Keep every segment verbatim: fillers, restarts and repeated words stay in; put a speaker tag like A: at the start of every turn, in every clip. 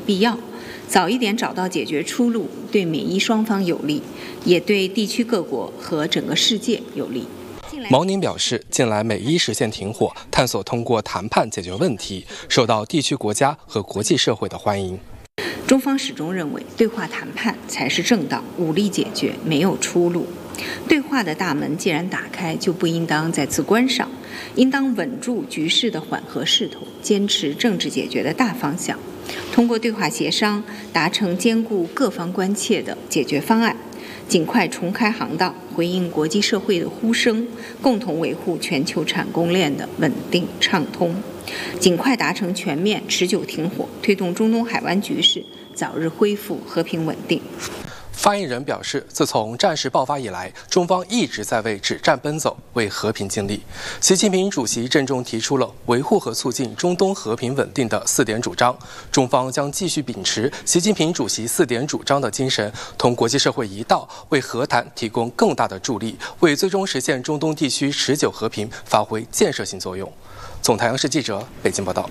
A: 必要，早一点找到解决出路，对美伊双方有利，也对地区各国和整个世界有利。
B: 毛宁表示，近来美伊实现停火，探索通过谈判解决问题，受到地区国家和国际社会的欢迎。
A: 中方始终认为，对话谈判才是正道，武力解决没有出路。对话的大门既然打开，就不应当再次关上，应当稳住局势的缓和势头，坚持政治解决的大方向，通过对话协商达成兼顾各方关切的解决方案，尽快重开航道，回应国际社会的呼声，共同维护全球产供链的稳定畅通，尽快达成全面持久停火，推动中东海湾局势早日恢复和平稳定。
B: 发言人表示，自从战事爆发以来，中方一直在为止战奔走，为和平尽力。习近平主席郑重提出了维护和促进中东和平稳定的四点主张，中方将继续秉持习近平主席四点主张的精神，同国际社会一道，为和谈提供更大的助力，为最终实现中东地区持久和平发挥建设性作用。总台央视记者北京报道。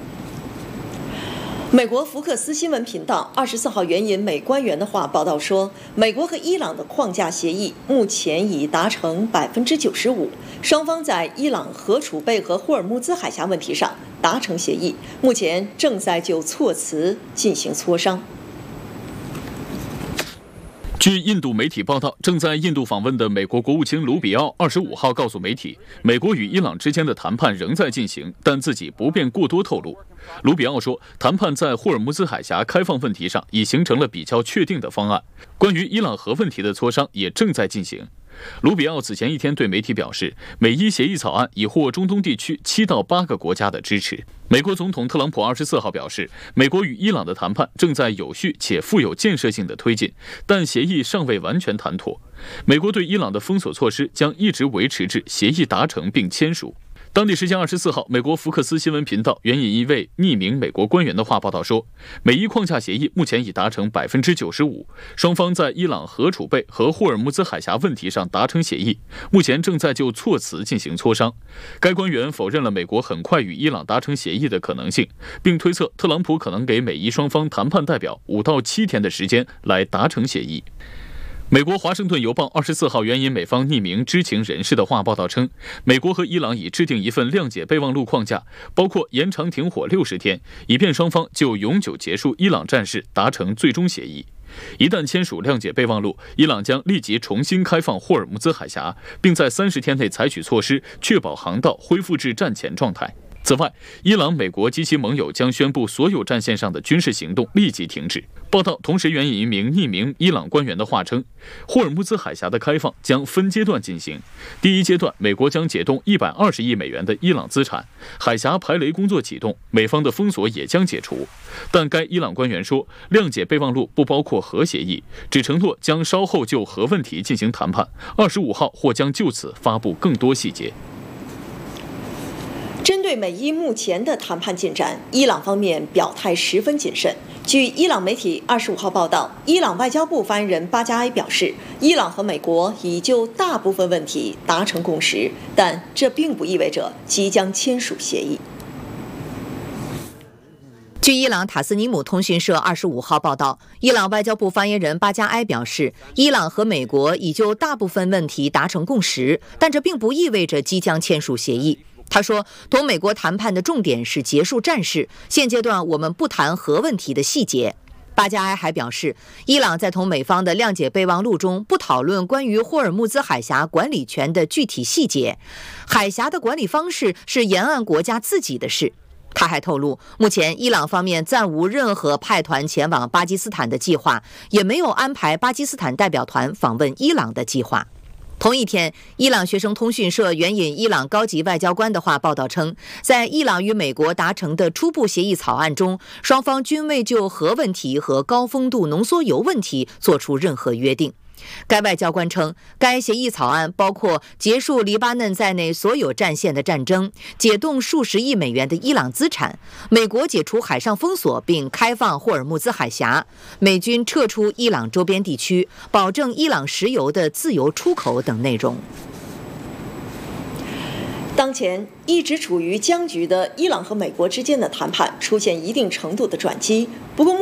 C: 美国福克斯新闻频道二十四号援引美官员的话报道说，美国和伊朗的框架协议目前已达成百分之九十五，双方在伊朗核储备和霍尔木兹海峡问题上达成协议，目前正在就措辞进行磋商。
D: 据印度媒体报道，正在印度访问的美国国务卿卢比奥二十五号告诉媒体，美国与伊朗之间的谈判仍在进行，但自己不便过多透露。卢比奥说，谈判在霍尔木兹海峡开放问题上已形成了比较确定的方案，关于伊朗核问题的磋商也正在进行。卢比奥此前一天对媒体表示，美伊协议草案已获中东地区七到八个国家的支持。美国总统特朗普二十四号表示，美国与伊朗的谈判正在有序且富有建设性的推进，但协议尚未完全谈妥。美国对伊朗的封锁措施将一直维持至协议达成并签署。当地时间二十四号，美国福克斯新闻频道援引一位匿名美国官员的话报道说，美伊框架协议目前已达成百分之九十五，双方在伊朗核储备和霍尔木兹海峡问题上达成协议，目前正在就措辞进行磋商。该官员否认了美国很快与伊朗达成协议的可能性，并推测特朗普可能给美伊双方谈判代表五到七天的时间来达成协议。美国《华盛顿邮报》二十四号援引美方匿名知情人士的话报道称，美国和伊朗已制定一份谅解备忘录框架，包括延长停火六十天，以便双方就永久结束伊朗战事达成最终协议。一旦签署谅解备忘录，伊朗将立即重新开放霍尔木兹海峡，并在三十天内采取措施，确保航道恢复至战前状态。此外，伊朗、美国及其盟友将宣布所有战线上的军事行动立即停止。报道同时援引一名匿名伊朗官员的话称，霍尔木兹海峡的开放将分阶段进行。第一阶段，美国将解冻一百二十亿美元的伊朗资产，海峡排雷工作启动，美方的封锁也将解除。但该伊朗官员说，谅解备忘录不包括核协议，只承诺将稍后就核问题进行谈判。二十五号或将就此发布更多细节。
C: 针对美伊目前的谈判进展，伊朗方面表态十分谨慎。据伊朗媒体二十五号报道，伊朗外交部发言人巴加埃表示，伊朗和美国已就大部分问题达成共识，但这并不意味着即将签署协议。
E: 据伊朗塔斯尼姆通讯社二十五号报道，伊朗外交部发言人巴加埃表示，伊朗和美国已就大部分问题达成共识，但这并不意味着即将签署协议。他说，同美国谈判的重点是结束战事，现阶段我们不谈核问题的细节。巴加埃还表示，伊朗在同美方的谅解备忘录中不讨论关于霍尔木兹海峡管理权的具体细节，海峡的管理方式是沿岸国家自己的事。他还透露，目前伊朗方面暂无任何派团前往巴基斯坦的计划，也没有安排巴基斯坦代表团访问伊朗的计划。同一天，伊朗学生通讯社援引伊朗高级外交官的话报道称，在伊朗与美国达成的初步协议草案中，双方均未就核问题和高丰度浓缩铀问题作出任何约定。该外交官称，该协议草案包括结束黎巴嫩在内所有战线的战争，解冻数十亿美元的伊朗资产，美国解除海上封锁并开放霍尔木兹海峡，美军撤出伊朗周边地区，保证伊朗石油的自由出口等内容。
C: 当前一直处于僵局的伊朗和美国之间的谈判出现一定程度的转机，不过